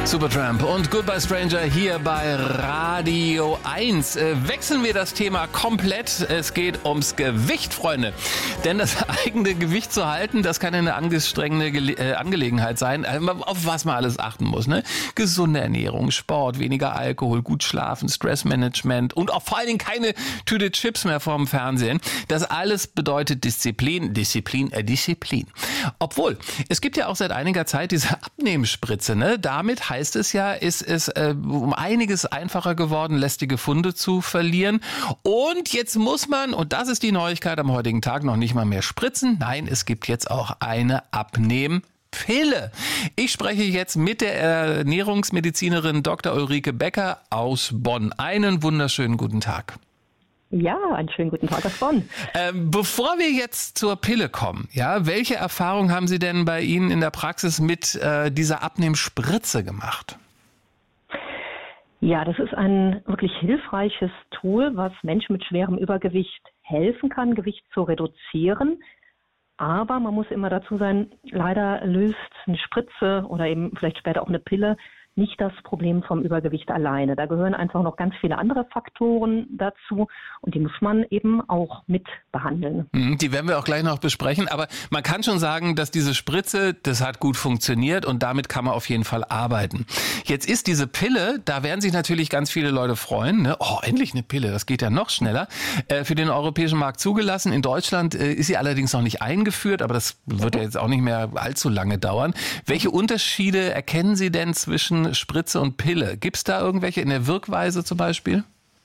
Supertramp und Goodbye Stranger hier bei Radio 1. Wechseln wir das Thema komplett. Es geht ums Gewicht, Freunde. Denn das eigene Gewicht zu halten, das kann eine angestrengende Angelegenheit sein, auf was man alles achten muss. Ne? Gesunde Ernährung, Sport, weniger Alkohol, gut schlafen, Stressmanagement und auch vor allen Dingen keine Tüte Chips mehr vorm Fernsehen. Das alles bedeutet Disziplin. Obwohl, es gibt ja auch seit einiger Zeit diese Abnehmspritze. Ne? Damit heißt es ja, ist es um einiges einfacher geworden, lästige Funde zu verlieren. Und jetzt muss man, und das ist die Neuigkeit am heutigen Tag, noch nicht mal mehr spritzen. Nein, es gibt jetzt auch eine Abnehmpille. Ich spreche jetzt mit der Ernährungsmedizinerin Dr. Ulrike Becker aus Bonn. Einen wunderschönen guten Tag. Ja, einen schönen guten Tag aus Bonn. Bevor wir jetzt zur Pille kommen, ja, welche Erfahrungen haben Sie denn bei Ihnen in der Praxis mit dieser Abnehmspritze gemacht? Ja, das ist ein wirklich hilfreiches Tool, was Menschen mit schwerem Übergewicht helfen kann, Gewicht zu reduzieren. Aber man muss immer dazu sein, leider löst eine Spritze oder eben vielleicht später auch eine Pille nicht das Problem vom Übergewicht alleine. Da gehören einfach noch ganz viele andere Faktoren dazu und die muss man eben auch mit behandeln. Die werden wir auch gleich noch besprechen, aber man kann schon sagen, dass diese Spritze, das hat gut funktioniert und damit kann man auf jeden Fall arbeiten. Jetzt ist diese Pille, da werden sich natürlich ganz viele Leute freuen, ne? Oh, endlich eine Pille, das geht ja noch schneller. Für den europäischen Markt zugelassen. In Deutschland ist sie allerdings noch nicht eingeführt, aber das wird ja jetzt auch nicht mehr allzu lange dauern. Welche Unterschiede erkennen Sie denn zwischen Spritze und Pille? Gibt es da irgendwelche in der Wirkweise zum Beispiel?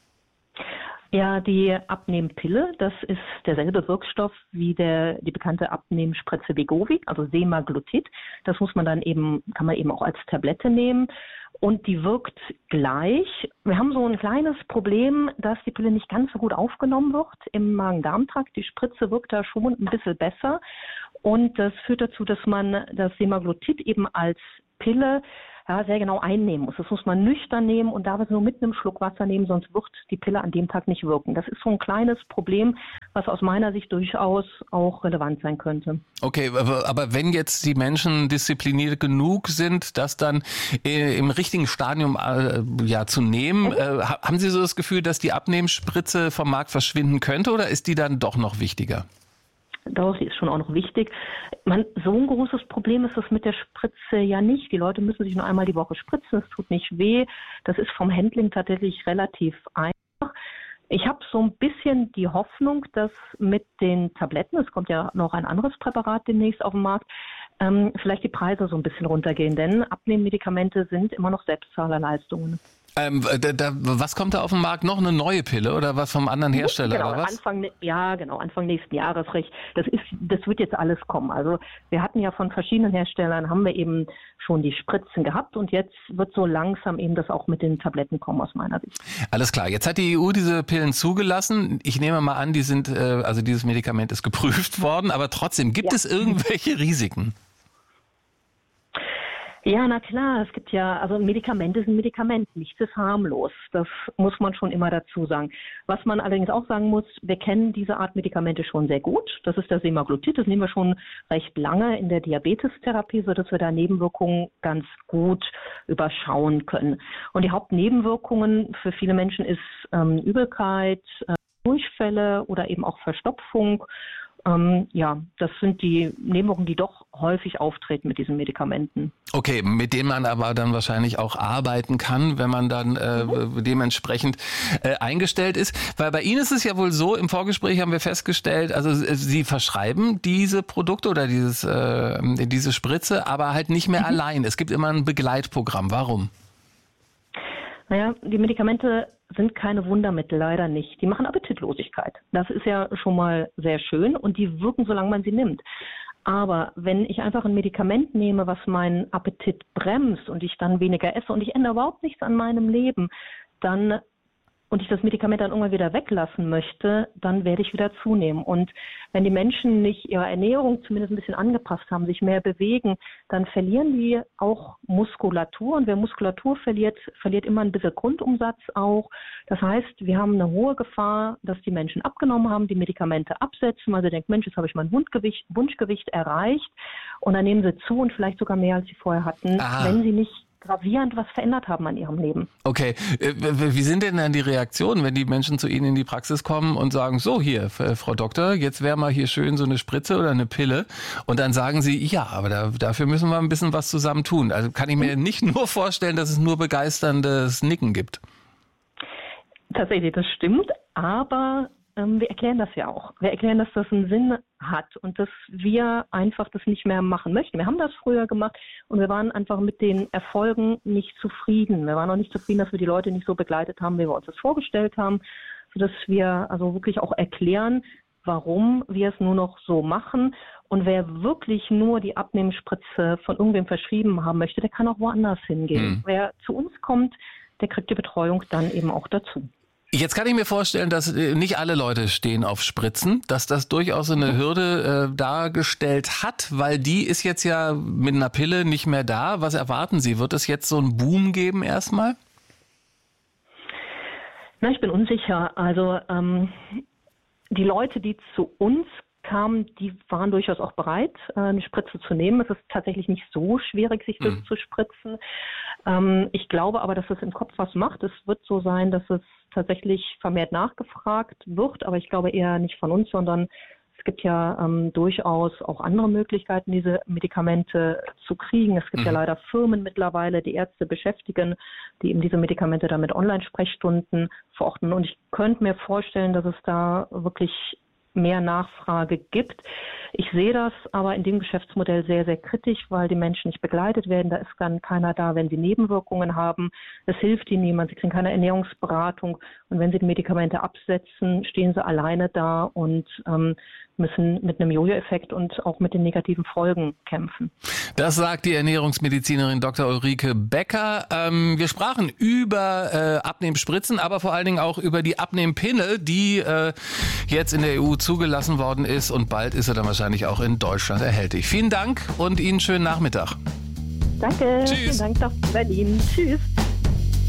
Ja, die Abnehmpille, das ist derselbe Wirkstoff wie die bekannte Abnehmspritze Wegovy, also Semaglutid. Das kann man eben auch als Tablette nehmen. Und die wirkt gleich. Wir haben so ein kleines Problem, dass die Pille nicht ganz so gut aufgenommen wird im Magen-Darm-Trakt. Die Spritze wirkt da schon ein bisschen besser. Und das führt dazu, dass man das Semaglutid eben als Pille sehr genau einnehmen muss. Das muss man nüchtern nehmen und darf es nur mit einem Schluck Wasser nehmen, sonst wird die Pille an dem Tag nicht wirken. Das ist so ein kleines Problem, was aus meiner Sicht durchaus auch relevant sein könnte. Okay, aber wenn jetzt die Menschen diszipliniert genug sind, das dann im richtigen Stadium zu nehmen, haben Sie so das Gefühl, dass die Abnehmspritze vom Markt verschwinden könnte oder ist die dann doch noch wichtiger? Doch, die ist schon auch noch wichtig. So ein großes Problem ist das mit der Spritze ja nicht. Die Leute müssen sich nur einmal die Woche spritzen, es tut nicht weh. Das ist vom Handling tatsächlich relativ einfach. Ich habe so ein bisschen die Hoffnung, dass mit den Tabletten, es kommt ja noch ein anderes Präparat demnächst auf den Markt, vielleicht die Preise so ein bisschen runtergehen, denn Abnehmmedikamente sind immer noch Selbstzahlerleistungen. Was kommt da auf den Markt? Noch eine neue Pille oder was vom anderen Hersteller? Genau, oder was? Anfang nächsten Jahres. Das wird jetzt alles kommen. Also wir hatten ja von verschiedenen Herstellern, haben wir eben schon die Spritzen gehabt und jetzt wird so langsam eben das auch mit den Tabletten kommen aus meiner Sicht. Alles klar. Jetzt hat die EU diese Pillen zugelassen. Ich nehme mal an, dieses Medikament ist geprüft worden, aber trotzdem, gibt es irgendwelche Risiken? Ja, na klar, es gibt Medikamente sind Medikamente, nichts ist harmlos. Das muss man schon immer dazu sagen. Was man allerdings auch sagen muss, wir kennen diese Art Medikamente schon sehr gut. Das ist das Semaglutid, das nehmen wir schon recht lange in der Diabetestherapie, sodass wir da Nebenwirkungen ganz gut überschauen können. Und die Hauptnebenwirkungen für viele Menschen ist Übelkeit, Durchfälle oder eben auch Verstopfung. Das sind die Nebenwirkungen, die doch häufig auftreten mit diesen Medikamenten. Okay, mit denen man aber dann wahrscheinlich auch arbeiten kann, wenn man dann dementsprechend eingestellt ist. Weil bei Ihnen ist es ja wohl so, im Vorgespräch haben wir festgestellt, also Sie verschreiben diese Produkte oder diese Spritze, aber halt nicht mehr allein. Es gibt immer ein Begleitprogramm. Warum? Naja, die Medikamente sind keine Wundermittel, leider nicht. Die machen Appetitlosigkeit. Das ist ja schon mal sehr schön und die wirken, solange man sie nimmt. Aber wenn ich einfach ein Medikament nehme, was meinen Appetit bremst und ich dann weniger esse und ich ändere überhaupt nichts an meinem Leben, und ich das Medikament dann irgendwann wieder weglassen möchte, dann werde ich wieder zunehmen. Und wenn die Menschen nicht ihre Ernährung zumindest ein bisschen angepasst haben, sich mehr bewegen, dann verlieren die auch Muskulatur. Und wer Muskulatur verliert, verliert immer ein bisschen Grundumsatz auch. Das heißt, wir haben eine hohe Gefahr, dass die Menschen abgenommen haben, die Medikamente absetzen, weil sie denken, Mensch, jetzt habe ich mein Wunschgewicht erreicht. Und dann nehmen sie zu und vielleicht sogar mehr, als sie vorher hatten, wenn sie nicht gravierend was verändert haben an ihrem Leben. Okay, wie sind denn dann die Reaktionen, wenn die Menschen zu Ihnen in die Praxis kommen und sagen, so hier, Frau Doktor, jetzt wäre mal hier schön so eine Spritze oder eine Pille und dann sagen Sie, ja, aber dafür müssen wir ein bisschen was zusammen tun. Also kann ich mir nicht nur vorstellen, dass es nur begeisterndes Nicken gibt. Tatsächlich, das stimmt, aber wir erklären das ja auch. Wir erklären, dass das einen Sinn hat und dass wir einfach das nicht mehr machen möchten. Wir haben das früher gemacht und wir waren einfach mit den Erfolgen nicht zufrieden. Wir waren auch nicht zufrieden, dass wir die Leute nicht so begleitet haben, wie wir uns das vorgestellt haben, sodass wir also wirklich auch erklären, warum wir es nur noch so machen. Und wer wirklich nur die Abnehmspritze von irgendwem verschrieben haben möchte, der kann auch woanders hingehen. Wer zu uns kommt, der kriegt die Betreuung dann eben auch dazu. Jetzt kann ich mir vorstellen, dass nicht alle Leute stehen auf Spritzen, dass das durchaus eine Hürde dargestellt hat, weil die ist jetzt ja mit einer Pille nicht mehr da. Was erwarten Sie? Wird es jetzt so einen Boom geben erstmal? Na, ich bin unsicher. Also die Leute, die zu uns kamen, die waren durchaus auch bereit, eine Spritze zu nehmen. Es ist tatsächlich nicht so schwierig, sich das zu spritzen. Ich glaube aber, dass es im Kopf was macht. Es wird so sein, dass es tatsächlich vermehrt nachgefragt wird, aber ich glaube eher nicht von uns, sondern es gibt ja durchaus auch andere Möglichkeiten, diese Medikamente zu kriegen. Es gibt ja leider Firmen mittlerweile, die Ärzte beschäftigen, die eben diese Medikamente dann mit Online-Sprechstunden verordnen. Und ich könnte mir vorstellen, dass es da wirklich mehr Nachfrage gibt. Ich sehe das aber in dem Geschäftsmodell sehr, sehr kritisch, weil die Menschen nicht begleitet werden. Da ist dann keiner da, wenn sie Nebenwirkungen haben. Es hilft ihnen niemand. Sie kriegen keine Ernährungsberatung. Und wenn sie die Medikamente absetzen, stehen sie alleine da und müssen mit einem Jojo-Effekt und auch mit den negativen Folgen kämpfen. Das sagt die Ernährungsmedizinerin Dr. Ulrike Becker. Wir sprachen über Abnehmspritzen, aber vor allen Dingen auch über die Abnehmpille, die jetzt in der EU zugelassen worden ist und bald ist er dann wahrscheinlich auch in Deutschland erhältlich. Vielen Dank und Ihnen schönen Nachmittag. Danke. Tschüss. Vielen Dank nach Berlin. Tschüss.